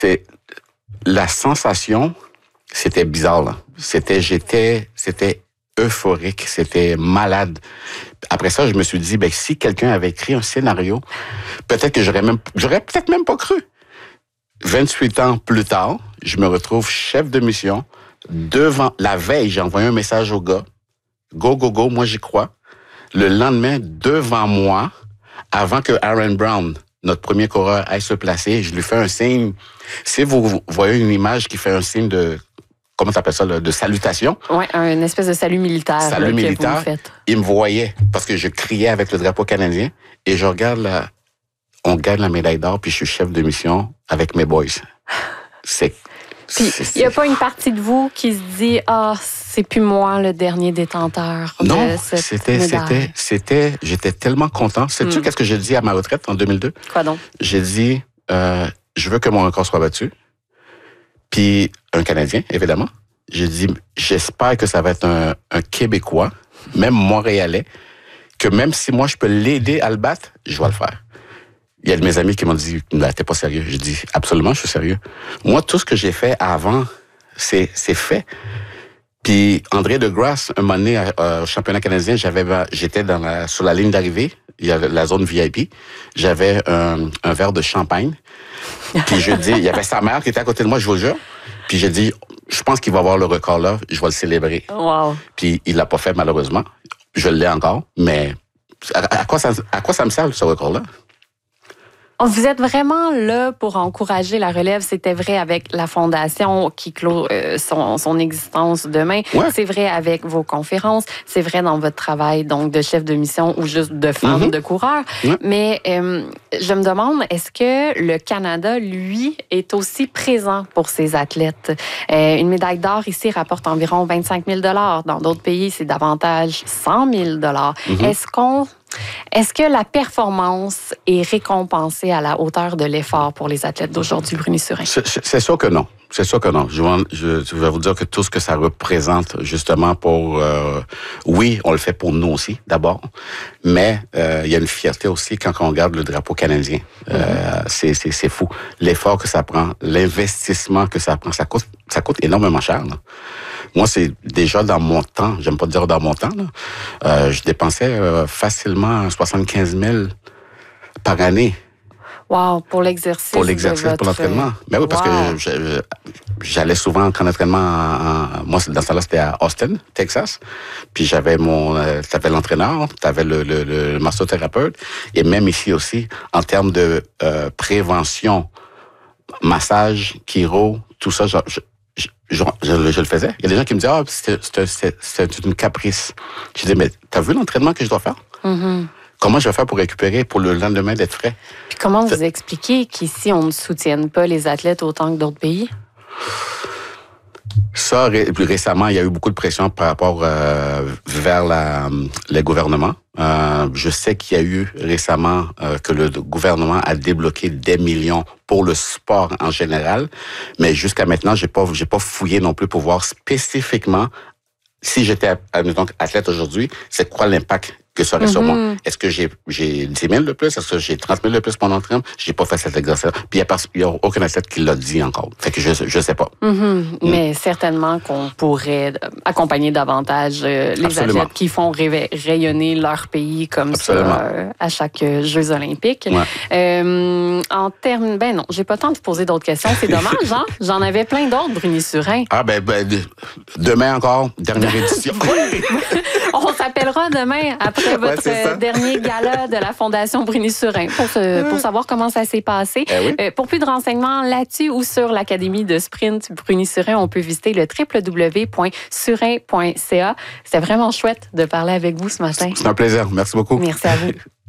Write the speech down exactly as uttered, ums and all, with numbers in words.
C'est la sensation, c'était bizarre là. C'était, j'étais, c'était euphorique, c'était malade. Après ça, je me suis dit, ben si quelqu'un avait écrit un scénario, peut-être que j'aurais même, j'aurais peut-être même pas cru. vingt-huit ans plus tard, je me retrouve chef de mission devant. La veille, j'ai envoyé un message au gars. Go, go, go, moi j'y crois. Le lendemain, devant moi, avant que Aaron Brown, notre premier coureur, aille se placer, je lui fais un signe. Si vous voyez une image qui fait un signe de, comment t'appelles ça, là, de salutation. Oui, une espèce de salut militaire. Salut là, militaire. Que vous faites. Il me voyait parce que je criais avec le drapeau canadien et je regarde la, on gagne la médaille d'or puis je suis chef de mission avec mes boys. C'est Puis, il n'y a pas une partie de vous qui se dit « Ah, c'est plus moi le dernier détenteur de non, cette c'était, médaille. c'était, c'était, j'étais tellement content. Sais-tu Mm. qu'est-ce que j'ai dit à ma retraite en deux mille deux? Quoi donc? J'ai dit, euh, je veux que mon record soit battu. Puis, un Canadien, évidemment. J'ai dit, j'espère que ça va être un, un Québécois, même Montréalais, que même si moi, je peux l'aider à le battre, je vais le faire. Il y a de mes amis qui m'ont dit, là, t'es pas sérieux. J'ai dit, absolument, je suis sérieux. Moi, tout ce que j'ai fait avant, c'est, c'est fait. Puis, André Degrasse, un moment donné, euh, au championnat canadien, j'avais, j'étais dans la, sur la ligne d'arrivée. Il y a la zone V I P. J'avais un, un verre de champagne. Puis, je dis, il y avait sa mère qui était à côté de moi, je vous le jure. Puis, j'ai dit, je pense qu'il va avoir le record là, je vais le célébrer. Wow. Puis, il l'a pas fait, malheureusement. Je l'ai encore, mais à, à quoi ça, à quoi ça me sert, ce record-là? Vous êtes vraiment là pour encourager la relève. C'était vrai avec la Fondation qui clôt euh, son, son existence demain. Ouais. C'est vrai avec vos conférences. C'est vrai dans votre travail donc de chef de mission ou juste de femme, Mm-hmm. de coureur. Ouais. Mais euh, je me demande, est-ce que le Canada, lui, est aussi présent pour ses athlètes? Euh, une médaille d'or ici rapporte environ vingt-cinq mille dollars. Dans d'autres pays, c'est davantage cent mille dollars. Mm-hmm. Est-ce qu'on Est-ce que la performance est récompensée à la hauteur de l'effort pour les athlètes d'aujourd'hui, Bruni Surin? C'est, c'est sûr que non. C'est sûr que non. Je vais, je, je vais vous dire que tout ce que ça représente, justement, pour... Euh, oui, on le fait pour nous aussi, d'abord, mais euh, il y a une fierté aussi quand on regarde le drapeau canadien. Euh, mm-hmm. c'est, c'est, c'est fou. L'effort que ça prend, l'investissement que ça prend, ça coûte, ça coûte énormément cher, là. Moi, c'est déjà dans mon temps, j'aime pas dire dans mon temps, là, euh, je dépensais euh, facilement soixante-quinze mille par année. Wow, pour l'exercice. Pour l'exercice, votre... pour l'entraînement. Mais oui, parce wow. que je, je, j'allais souvent en camp d'entraînement. En, en, moi, dans ce temps-là, c'était à Austin, Texas. Puis j'avais mon, euh, t'avais l'entraîneur, t'avais le, le, le massothérapeute, et même ici aussi, en termes de euh, prévention, massage, chiro, tout ça, je, je, je, je, je, je le faisais. Il y a des gens qui me disent, ah, c'est, c'est, c'est, c'est une caprice. Je dis, mais t'as vu l'entraînement que je dois faire? Mm-hmm. Comment je vais faire pour récupérer, pour le lendemain d'être frais? Puis comment vous expliquez qu'ici, on ne soutienne pas les athlètes autant que d'autres pays? Ça, plus récemment, il y a eu beaucoup de pression par rapport euh, vers la, le gouvernement. Euh, je sais qu'il y a eu récemment euh, que le gouvernement a débloqué des millions pour le sport en général, mais jusqu'à maintenant, j'ai pas, j'ai pas fouillé non plus pour voir spécifiquement si j'étais, admettons, athlète aujourd'hui, c'est quoi l'impact que ça aurait mm-hmm. sur moi? Est-ce que j'ai, j'ai dix mille de plus? Est-ce que j'ai trente mille de plus pour mon entraînement? J'ai pas fait cet exercice. Puis il n'y a, a aucun athlète qui l'a dit encore. Fait que je, je sais pas. Mm-hmm. Mm. Mais certainement qu'on pourrait accompagner davantage euh, les Absolument. athlètes qui font ré- rayonner leur pays comme Absolument. ça euh, à chaque euh, Jeux olympiques. Ouais. Euh, en termes... Ben non, j'ai pas le temps de vous poser d'autres questions. C'est dommage, hein? J'en avais plein d'autres, Bruni Surin. Ah ben, ben demain encore, dernière édition. On s'appellera demain après votre ouais, dernier gala de la Fondation Bruni Surin pour, se, pour savoir comment ça s'est passé. Eh oui. euh, pour plus de renseignements là-dessus ou sur l'Académie de sprint Bruni Surin, on peut visiter le w w w point surin point c a. C'était vraiment chouette de parler avec vous ce matin. C'est un plaisir. Merci beaucoup. Merci à vous.